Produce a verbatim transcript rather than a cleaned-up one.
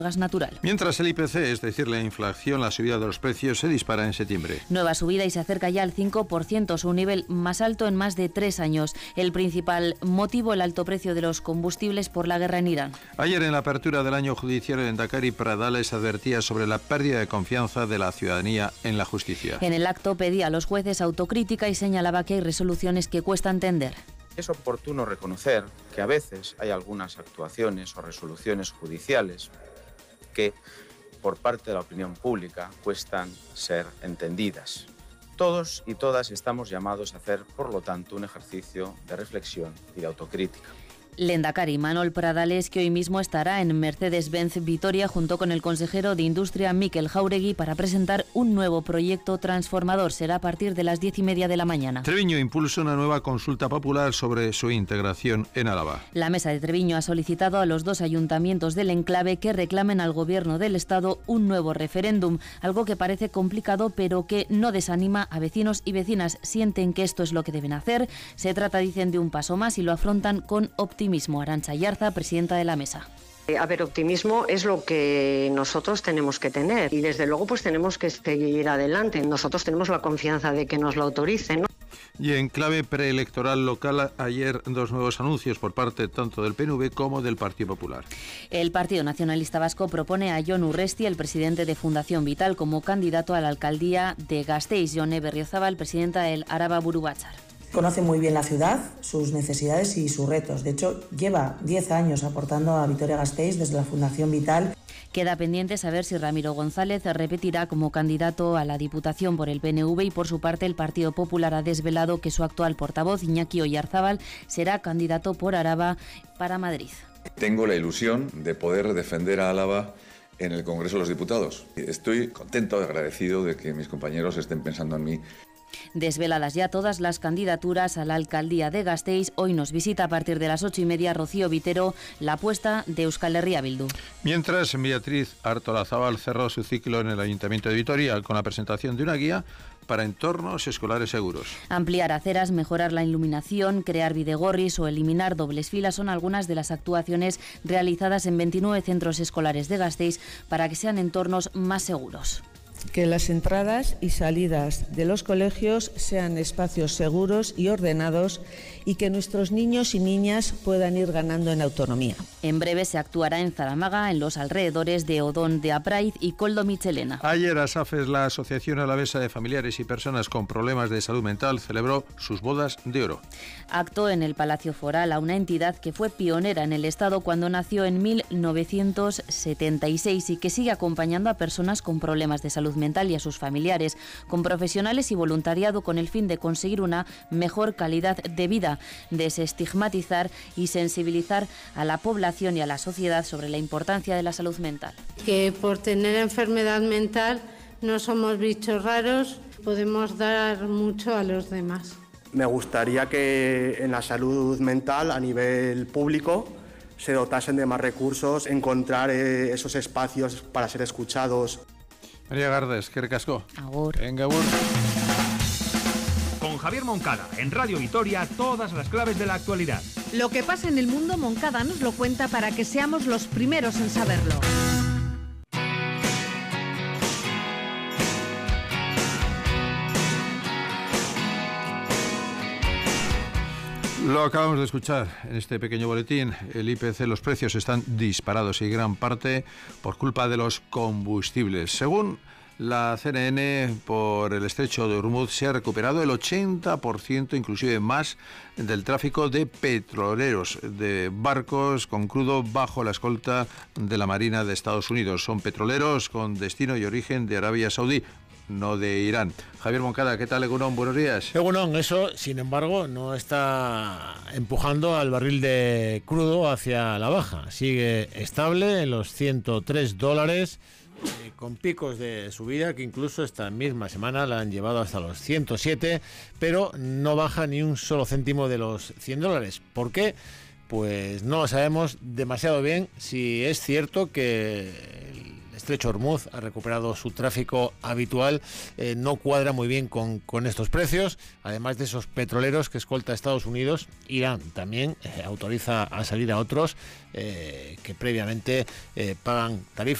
gas natural. Mientras el I P C, es decir, la inflación, la subida de los precios, se dispara en septiembre. Nueva subida y se acerca ya al cinco por ciento, su nivel más alto en más de tres años. El principal motivo, el alto precio de los combustibles por la guerra en Irán. Ayer, en la apertura del año judicial, el Endacari Pradales advertía sobre la pérdida de confianza de la ciudadanía en la justicia. En el acto pedía a los jueces autocrítica y señalaba que hay resoluciones que cuesta entender. Es oportuno reconocer que a veces hay algunas actuaciones o resoluciones judiciales que por parte de la opinión pública cuestan ser entendidas. Todos y todas estamos llamados a hacer, por lo tanto, un ejercicio de reflexión y de autocrítica. Lehendakari Manol Pradales, que hoy mismo estará en Mercedes-Benz Vitoria junto con el consejero de Industria Mikel Jauregui para presentar un nuevo proyecto transformador. Será a partir de las diez y media de la mañana. Treviño impulsa una nueva consulta popular sobre su integración en Álava. La Mesa de Treviño ha solicitado a los dos ayuntamientos del enclave que reclamen al gobierno del Estado un nuevo referéndum, algo que parece complicado pero que no desanima a vecinos y vecinas. Sienten que esto es lo que deben hacer. Se trata, dicen, de un paso más y lo afrontan con optimismo. Optimismo. Arantxa Yarza, presidenta de la mesa. A ver, optimismo es lo que nosotros tenemos que tener y desde luego pues tenemos que seguir adelante. Nosotros tenemos la confianza de que nos lo autoricen, ¿no? Y en clave preelectoral local, ayer dos nuevos anuncios por parte tanto del P N V como del Partido Popular. El Partido Nacionalista Vasco propone a Jon Urresti, el presidente de Fundación Vital, como candidato a la alcaldía de Gasteiz. Jone Berriozabal, presidenta del Araba Buru Batzar. Conoce muy bien la ciudad, sus necesidades y sus retos. De hecho, lleva diez años aportando a Vitoria-Gasteiz desde la Fundación Vital. Queda pendiente saber si Ramiro González repetirá como candidato a la Diputación por el P N V y, por su parte, el Partido Popular ha desvelado que su actual portavoz, Iñaki Oyarzábal, será candidato por Araba para Madrid. Tengo la ilusión de poder defender a Álava en el Congreso de los Diputados. Estoy contento y agradecido de que mis compañeros estén pensando en mí. Desveladas ya todas las candidaturas a la alcaldía de Gasteiz, hoy nos visita a partir de las ocho y media Rocío Vitero, la apuesta de Euskal Herria Bildu. Mientras, Beatriz Artolazabal cerró su ciclo en el Ayuntamiento de Vitoria con la presentación de una guía para entornos escolares seguros. Ampliar aceras, mejorar la iluminación, crear bidegorris o eliminar dobles filas son algunas de las actuaciones realizadas en veintinueve centros escolares de Gasteiz para que sean entornos más seguros. Que las entradas y salidas de los colegios sean espacios seguros y ordenados y que nuestros niños y niñas puedan ir ganando en autonomía. En breve se actuará en Zaramaga, en los alrededores de Odón de Apraiz y Koldo Michelena. Ayer ASAFES, la Asociación Alavesa de Familiares y Personas con Problemas de Salud Mental, celebró sus bodas de oro. Acto en el Palacio Foral a una entidad que fue pionera en el Estado cuando nació en mil novecientos setenta y seis y que sigue acompañando a personas con problemas de salud mental y a sus familiares, con profesionales y voluntariado, con el fin de conseguir una mejor calidad de vida, desestigmatizar y sensibilizar a la población y a la sociedad sobre la importancia de la salud mental. Que por tener enfermedad mental no somos bichos raros, podemos dar mucho a los demás. Me gustaría que en la salud mental a nivel público se dotasen de más recursos, encontrar eh, esos espacios para ser escuchados. María Gardes, que recascó. Agur. Venga, agur. Con Javier Moncada, en Radio Vitoria, todas las claves de la actualidad. Lo que pasa en el mundo, Moncada nos lo cuenta para que seamos los primeros en saberlo. Lo acabamos de escuchar en este pequeño boletín. El I P C, los precios están disparados y gran parte por culpa de los combustibles. Según la C N N, por el estrecho de Hormuz se ha recuperado el ochenta por ciento, inclusive más, del tráfico de petroleros, de barcos con crudo bajo la escolta de la Marina de Estados Unidos. Son petroleros con destino y origen de Arabia Saudí, no de Irán. Javier Moncada, ¿qué tal, Egunon? Buenos días. Egunon, eso, sin embargo, no está empujando al barril de crudo hacia la baja. Sigue estable en los ciento tres dólares, eh, con picos de subida que incluso esta misma semana la han llevado hasta los ciento siete, pero no baja ni un solo céntimo de los cien dólares. ¿Por qué? Pues no lo sabemos demasiado bien. Si es cierto que estrecho Hormuz ha recuperado su tráfico habitual, eh, no cuadra muy bien con, con estos precios. Además de esos petroleros que escolta a Estados Unidos, Irán también eh, autoriza a salir a otros eh, que previamente eh, pagan tarifas